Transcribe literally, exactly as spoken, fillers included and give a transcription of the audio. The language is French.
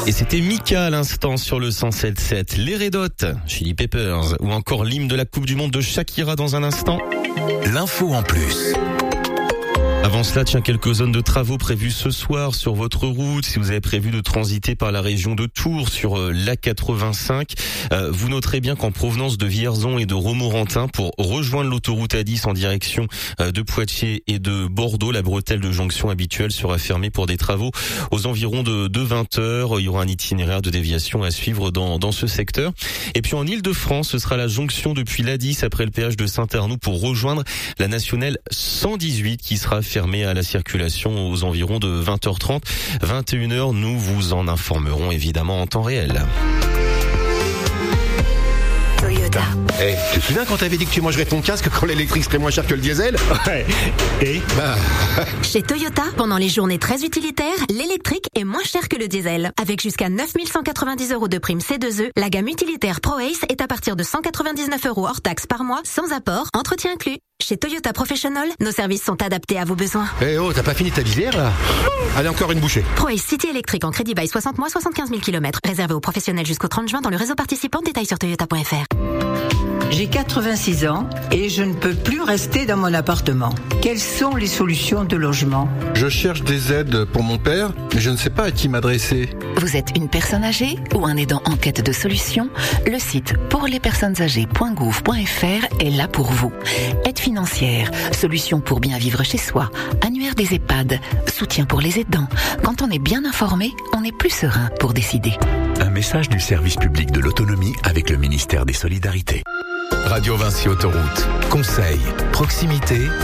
Et c'était Mika à l'instant sur le cent sept sept. Les Red Hot, Chili Peppers ou encore l'hymne de la Coupe du Monde de Shakira dans un instant. L'info en plus. Avant cela, tiens, quelques zones de travaux prévues ce soir sur votre route. Si vous avez prévu de transiter par la région de Tours sur euh, l'A quatre-vingt-cinq, euh, vous noterez bien qu'en provenance de Vierzon et de Romorantin, pour rejoindre l'autoroute A dix en direction euh, de Poitiers et de Bordeaux, la bretelle de jonction habituelle sera fermée pour des travaux aux environs de, de vingt heures. Il y aura un itinéraire de déviation à suivre dans, dans ce secteur. Et puis en Ile-de-France, ce sera la jonction depuis l'A dix après le péage de Saint-Arnoux pour rejoindre la nationale cent dix-huit qui sera fermée à la circulation aux environs de vingt heures trente. vingt et une heures, nous vous en informerons évidemment en temps réel. Toyota. Eh, hey, tu te souviens quand t'avais dit que tu mangerais ton casque quand l'électrique serait moins cher que le diesel? Ouais. Et bah... Chez Toyota, pendant les journées très utilitaires, l'électrique est moins cher que le diesel. Avec jusqu'à neuf mille cent quatre-vingt-dix euros de prime C deux E, la gamme utilitaire ProAce est à partir de cent quatre-vingt-dix-neuf euros hors taxe par mois, sans apport, entretien inclus. Chez Toyota Professional, nos services sont adaptés à vos besoins. Eh hey oh, t'as pas fini ta visière là? Allez, encore une bouchée. ProAce City électrique en crédit bail soixante mois, soixante-quinze mille kilomètres. Réservé aux professionnels jusqu'au trente juin dans le réseau participant. Détails sur toyota point f r. J'ai quatre-vingt-six ans et je ne peux plus rester dans mon appartement. Quelles sont les solutions de logement? Je cherche des aides pour mon père, mais je ne sais pas à qui m'adresser. Vous êtes une personne âgée ou un aidant en quête de solutions? Le site pour les personnes âgées point gouv point f r est là pour vous. Aide financière, solutions pour bien vivre chez soi, annuaire des EHPAD, soutien pour les aidants. Quand on est bien informé, on est plus serein pour décider. Un message du service public de l'autonomie avec le ministère des Solidarités. Radio Vinci Autoroute. Conseil, proximité,